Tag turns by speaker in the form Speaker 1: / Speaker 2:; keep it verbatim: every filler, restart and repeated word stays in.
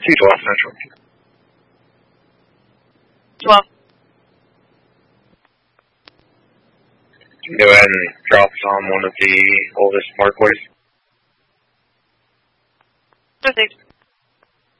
Speaker 1: Two twelve Central.
Speaker 2: twelve.
Speaker 1: Go ahead and drop on one of the oldest Mark boys.
Speaker 2: Proceed.